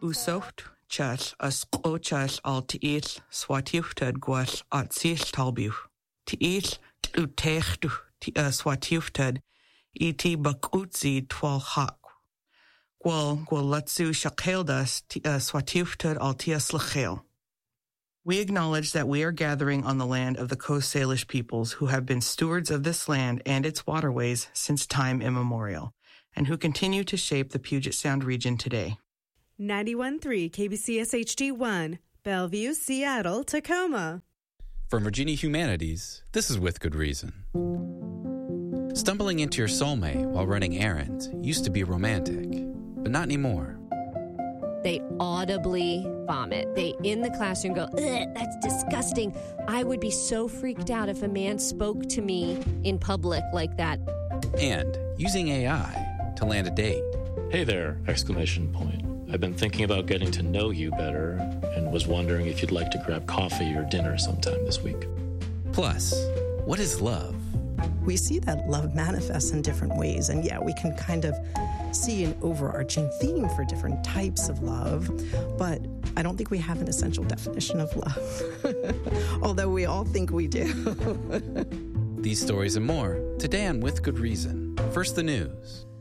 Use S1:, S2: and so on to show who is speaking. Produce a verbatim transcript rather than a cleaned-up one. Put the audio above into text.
S1: Usoft chas as qochas al tiis swatiuftad guas at sis talbu. Tiis utechtu swatiuftad iti bakutzi twal hak. Gwal gwalutsu shakeldas swatiuftad al tias lachel. We acknowledge that we are gathering on the land of the Coast Salish peoples who have been stewards of this land and its waterways since time immemorial, and who continue to shape the Puget Sound region today.
S2: ninety-one point three K B C S H D one, Bellevue, Seattle, Tacoma.
S3: From Virginia Humanities, this is With Good Reason. Stumbling into your soulmate while running errands used to be romantic, but not anymore.
S4: They audibly vomit. They, in the classroom, go, ugh, that's disgusting. I would be so freaked out if a man spoke to me in public like that.
S3: And using A I to land a date.
S5: Hey there, exclamation point. I've been thinking about getting to know you better and was wondering if you'd like to grab coffee or dinner sometime this week.
S3: Plus, what is love?
S6: We see that love manifests in different ways, and yeah, we can kind of see an overarching theme for different types of love, but I don't think we have an essential definition of love, although we all think we do.
S3: These stories and more, today on With Good Reason. First, the news.